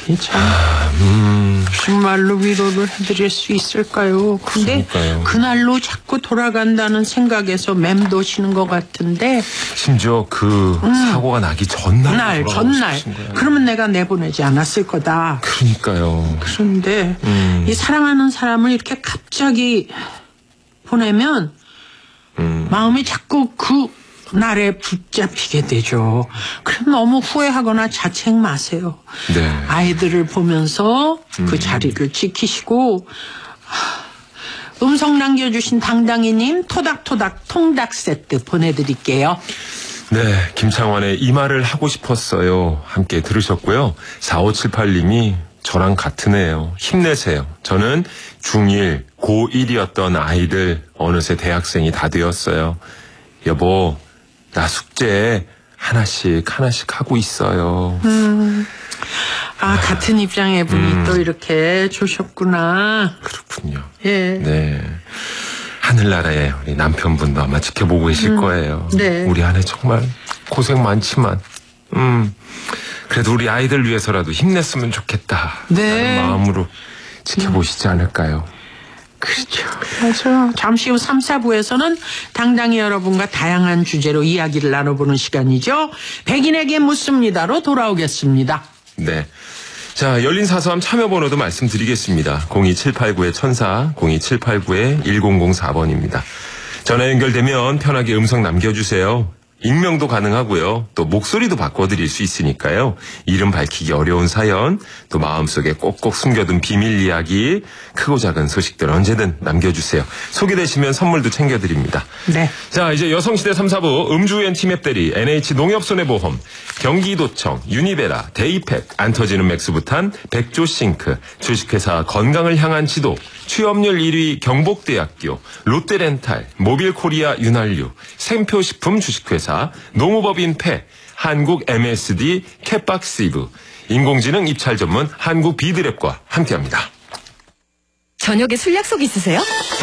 참 정말로 위로를 해드릴 수 있을까요? 근데 그러니까요. 그날로 자꾸 돌아간다는 생각에서 맴도시는 것 같은데. 심지어 그 사고가 나기 전날 전날. 그러면 내가 내보내지 않았을 거다. 그러니까요. 그런데 이 사랑하는 사람을 이렇게 갑자기 보내면 마음이 자꾸 그 날에 붙잡히게 되죠. 그럼 너무 후회하거나 자책 마세요. 네. 아이들을 보면서 그 자리를 지키시고. 음성 남겨주신 당당이님 토닥토닥 통닭 세트 보내드릴게요. 네, 김창완의 이 말을 하고 싶었어요. 함께 들으셨고요. 4578님이 저랑 같은 애예요. 힘내세요. 저는 중1, 고1이었던 아이들 어느새 대학생이 다 되었어요. 여보, 나 숙제 하나씩 하고 있어요. 같은 입장의 분이 또 이렇게 주셨구나. 그렇군요. 예. 네. 하늘나라에 우리 남편분도 아마 지켜보고 계실 거예요. 네. 우리 아내 정말 고생 많지만, 그래도 우리 아이들 위해서라도 힘냈으면 좋겠다. 네. 라는 마음으로 지켜보시지 않을까요? 그렇죠. 맞아요. 잠시 후 3, 4부에서는 당당히 여러분과 다양한 주제로 이야기를 나눠보는 시간이죠. 백인에게 묻습니다로 돌아오겠습니다. 네. 자, 열린 사서함 참여번호도 말씀드리겠습니다. 02789-1004, 02789-1004번입니다. 전화 연결되면 편하게 음성 남겨주세요. 익명도 가능하고요. 또 목소리도 바꿔드릴 수 있으니까요. 이름 밝히기 어려운 사연, 또 마음속에 꼭꼭 숨겨둔 비밀 이야기, 크고 작은 소식들 언제든 남겨주세요. 소개되시면 선물도 챙겨드립니다. 네. 자, 이제 여성시대 3, 4부 음주엔 치맥대리, NH농협손해보험, 경기도청, 유니베라, 데이팩, 안 터지는 맥스부탄, 백조싱크, 주식회사 건강을 향한 지도, 취업률 1위 경복대학교, 롯데렌탈, 모빌코리아 윤활유, 샘표식품 주식회사, 농우법인 패, 한국 MSD 캣박시브, 인공지능 입찰 전문 한국 비드랩과 함께합니다. 저녁에 술 약속 있으세요?